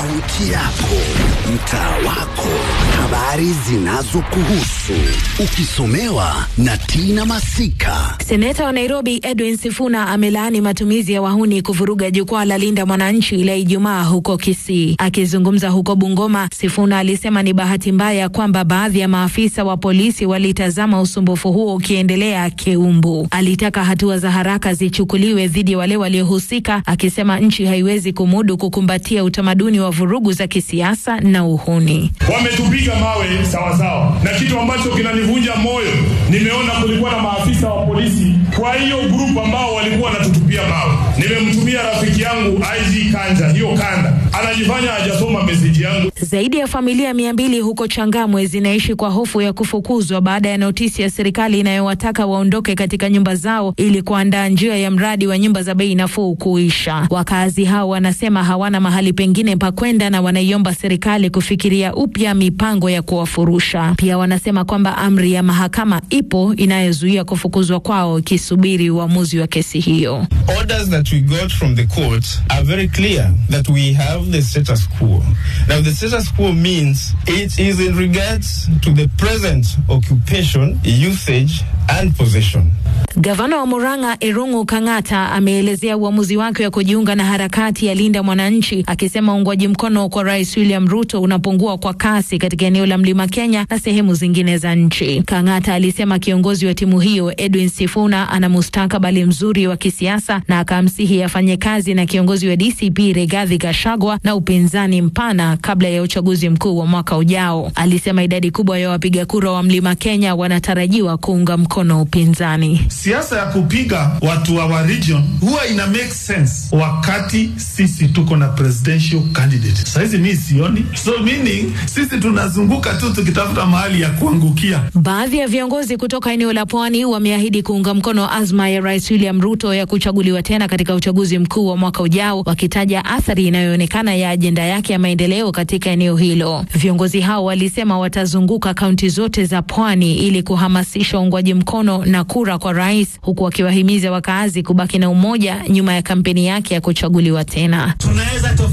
Kaunti yako, mtaa wako, habari zinazokuhusu, ukisomewa na Tina Masika. Seneta wa Nairobi Edwin Sifuna amelaani matumizi ya wahuni kuvuruga jukwaa la Linda Mwananchi la Ijumaa huko Kisii. Akizungumza huko Bungoma, Sifuna alisema ni bahati mbaya kwamba baadhi ya maafisa wa polisi walitazama usumbufu huo ukiendelea Keumbu. Alitaka hatua za haraka zichukuliwe dhidi ya wale waliohusika, akisema nchi haiwezi kumudu kukumbatia utamaduni wa vurugu za kisiasa na uhuni. Wametupiga mawe sawa sawa, na kitu ambacho kinanivunja moyo, nimeona kulikuwa na maafisa wa polisi kwa hiyo group ambao walikuwa wanatutupia mawe. Nimemtumia rafiki yangu IG Kanja, hiyo Kanda anajifanya hajasoma message yangu. Zaidi ya familia 200 huko Changamwe zinaishi kwa hofu ya kufukuzwa baada ya notisi ya serikali inayowataka waondoke katika nyumba zao ili kuandaa njia ya mradi wa nyumba za bei nafuu kuisha. Wakazi hao wanasema hawana mahali pengine pa kwenda na wanaiomba serikali kufikiria upya mipango ya kuwafurusha. Pia wanasema kwamba amri ya mahakama ipo inayozuia kufukuzwa kwao kisubiri uamuzi wa kesi hiyo. Orders that we got from the court are very clear that we have the status quo. Now the status quo means it is in regards to the present occupation, usage and possession. Gavana wa Murang'a Irungu Kang'ata ameelezea uamuzi wake wa kujiunga na harakati ya Linda Mwananchi, akisema uungwaji mkono kwa Rais William Ruto unapungua kwa kasi katika eneo la Mlima Kenya na sehemu zingine za nchi. Kang'ata alisema kiongozi wa timu hiyo Edwin Sifuna ana mustakabali mzuri wa kisiasa na akamsihi afanye kazi na kiongozi wa DCP Rigathi Gachagua na upinzani mpana kabla ya uchaguzi mkuu wa mwaka ujao. Alisema idadi kubwa ya wapiga kura wa Mlima Kenya wanatarajiwa kuunga mkono upinzani. Siasa ya kupiga watu wa region huwa ina make sense wakati sisi tuko na presidential candidate. Saizi mimi sioni. So meaning sisi tunazunguka tu tukitafuta mahali ya kuangukia. Baadhi ya viongozi kutoka eneo la Pwani wameahidi kuunga mkono azma ya Rais William Ruto ya kuchaguliwa tena katika uchaguzi mkuu wa mwaka ujao, wakitaja athari inayoonekana ya ajenda yake ya maendeleo katika eneo hilo. Viongozi hao walisema watazunguka kaunti zote za Pwani ili kuhamasisha uungwaji mkono na kura kwa rais, huku wakiwahimiza wakaazi kubaki na umoja nyuma ya kampeni yake ya kuchaguliwa tena.